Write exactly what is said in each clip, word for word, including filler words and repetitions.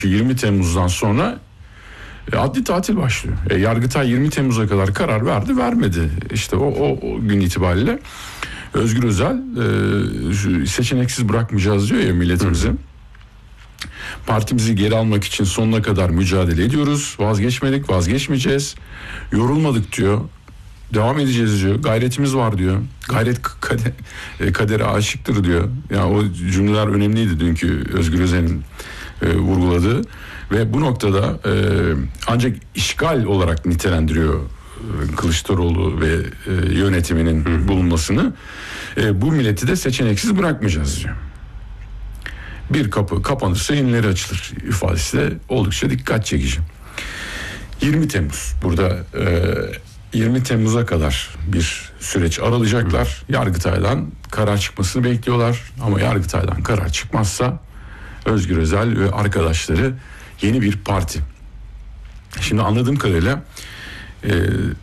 yirmi Temmuz'dan sonra e, adli tatil başlıyor. E, Yargıtay yirmi Temmuz'a kadar karar verdi, vermedi. İşte o, o, o gün itibariyle Özgür Özel e, seçeneksiz bırakmayacağız diyor ya milletimizi. Hı. Partimizi geri almak için sonuna kadar mücadele ediyoruz. Vazgeçmedik, vazgeçmeyeceğiz. Yorulmadık diyor. Devam edeceğiz diyor. Gayretimiz var diyor. Gayret kader, kadere aşıktır diyor. Yani o cümleler önemliydi dünkü Özgür Özel'in e, vurguladığı. Ve bu noktada e, ancak işgal olarak nitelendiriyor e, Kılıçdaroğlu ve e, yönetiminin Hı. bulunmasını. E, bu milleti de seçeneksiz bırakmayacağız diyor. Bir kapı kapanırsa yenileri açılır ifadesi de oldukça dikkat çekici. yirmi Temmuz burada e, yirmi Temmuz'a kadar bir süreç aralayacaklar. Yargıtay'dan karar çıkmasını bekliyorlar. Ama Yargıtay'dan karar çıkmazsa Özgür Özel ve arkadaşları yeni bir parti. Şimdi anladığım kadarıyla e,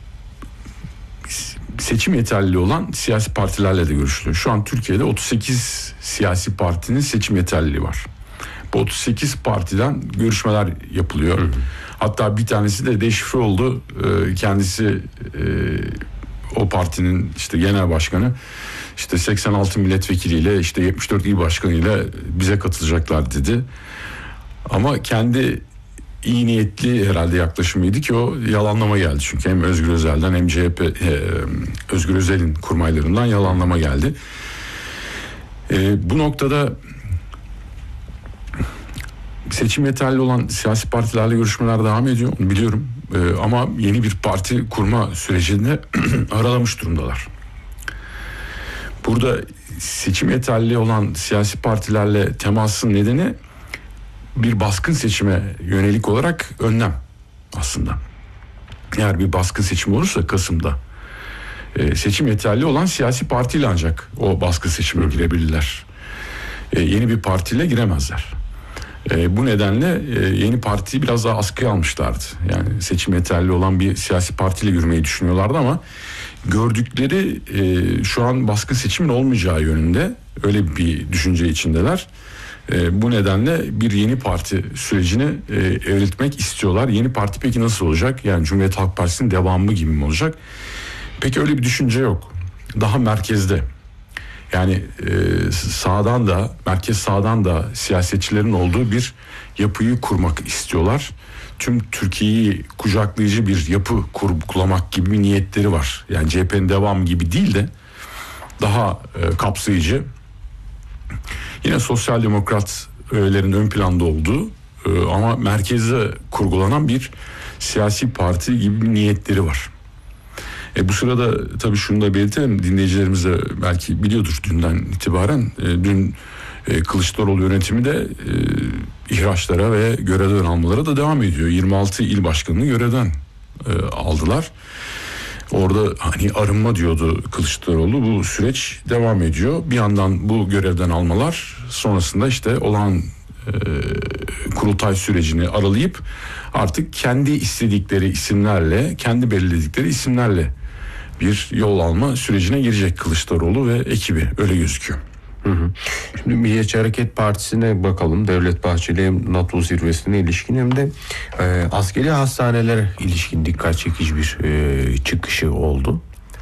seçim yeterliliği olan siyasi partilerle de görüşülüyor. Şu an Türkiye'de otuz sekiz siyasi partinin seçim yeterliliği var. Bu otuz sekiz partiden görüşmeler yapılıyor. Hı hı. Hatta bir tanesi de deşifre oldu. Ee, kendisi e, o partinin işte genel başkanı işte seksen altı milletvekiliyle işte yetmiş dört il başkanıyla bize katılacaklar dedi. Ama kendi iyi niyetli herhalde yaklaşımıydı ki o yalanlama geldi. Çünkü hem Özgür Özel'den hem C H P e, Özgür Özel'in kurmaylarından yalanlama geldi. E, bu noktada seçim yeterli olan siyasi partilerle görüşmeler devam ediyor. Onu biliyorum. Ee, ama yeni bir parti kurma sürecinde aralamış durumdalar. Burada seçim yeterli olan siyasi partilerle temasın nedeni bir baskın seçime yönelik olarak önlem aslında. Eğer bir baskın seçim olursa Kasım'da e, seçim yeterli olan siyasi partiyle ancak o baskın seçime girebilirler. E, yeni bir partiyle giremezler. E, bu nedenle e, yeni partiyi biraz daha askıya almışlardı. Yani seçim yeterli olan bir siyasi partiyle yürümeyi düşünüyorlardı ama gördükleri e, şu an baskın seçimin olmayacağı yönünde öyle bir düşünce içindeler. E, bu nedenle bir yeni parti sürecini e, evriltmek istiyorlar. Yeni parti peki nasıl olacak? Yani Cumhuriyet Halk Partisi'nin devamı gibi mi olacak? Peki öyle bir düşünce yok. Daha merkezde. Yani e, sağdan da merkez sağdan da siyasetçilerin olduğu bir yapıyı kurmak istiyorlar. Tüm Türkiye'yi kucaklayıcı bir yapı kurgulamak gibi bir niyetleri var. Yani C H P'nin devamı gibi değil de daha e, kapsayıcı. Yine sosyal demokrat öğelerin ön planda olduğu e, ama merkezde kurgulanan bir siyasi parti gibi bir niyetleri var. E bu sırada tabii şunu da belirtelim, dinleyicilerimiz de belki biliyordur dünden itibaren. E, dün e, Kılıçdaroğlu yönetimi de e, ihraçlara ve görevden almalara da devam ediyor. yirmi altı il başkanını görevden e, aldılar. Orada hani arınma diyordu Kılıçdaroğlu, bu süreç devam ediyor. Bir yandan bu görevden almalar, sonrasında işte olan e, kurultay sürecini aralayıp artık kendi istedikleri isimlerle, kendi belirledikleri isimlerle bir yol alma sürecine girecek Kılıçdaroğlu ve ekibi, öyle gözüküyor. Hı hı. Şimdi Milliyetçi Hareket Partisi'ne bakalım. Devlet Bahçeli hem NATO zirvesine ilişkin hem de e, askeri hastanelere ilişkin dikkat çekici bir e, çıkışı oldu.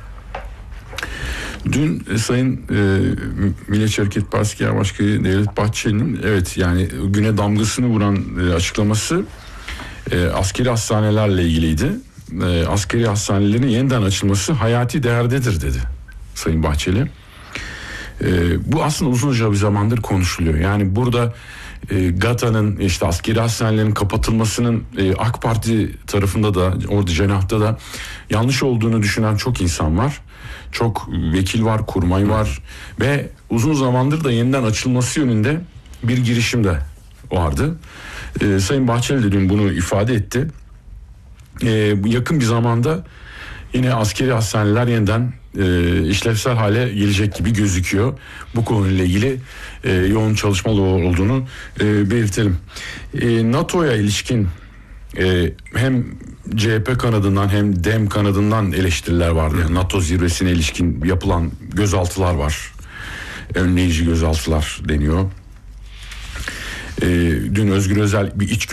Dün e, Sayın e, Milliyetçi Hareket Partisi Genel Başkanı Devlet Bahçeli'nin evet yani güne damgasını vuran e, açıklaması e, askeri hastanelerle ilgiliydi. E, askeri hastanelerin yeniden açılması hayati değerdedir dedi Sayın Bahçeli. E, bu aslında uzunca bir zamandır konuşuluyor. Yani burada e, GATA'nın işte askeri hastanelerin kapatılmasının e, AK Parti tarafında da orada cenahta da yanlış olduğunu düşünen çok insan var. Çok vekil var, kurmay var ve uzun zamandır da yeniden açılması yönünde bir girişim de vardı. E, Sayın Bahçeli de dün bunu ifade etti. E, yakın bir zamanda yine askeri hastaneler yeniden e, işlevsel hale gelecek gibi gözüküyor. Bu konuyla ilgili e, yoğun çalışmalı olduğunu e, belirtelim. E, NATO'ya ilişkin e, hem C H P kanadından hem DEM kanadından eleştiriler vardı. Yani NATO zirvesine ilişkin yapılan gözaltılar var. Önleyici gözaltılar deniyor. E, dün Özgür Özel bir iç